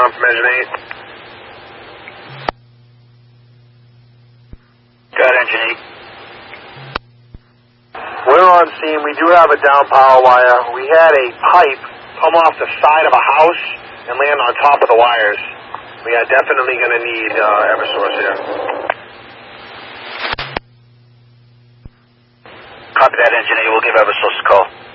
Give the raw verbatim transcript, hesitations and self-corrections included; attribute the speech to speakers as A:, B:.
A: on from Engine eight.
B: Got Engine eight.
A: We're on scene. We do have a down power wire. We had a pipe come off the side of a house and land on top of the wires. We are definitely going to need uh, Eversource here.
B: Copy that, Engine eight. We'll give Eversource a call.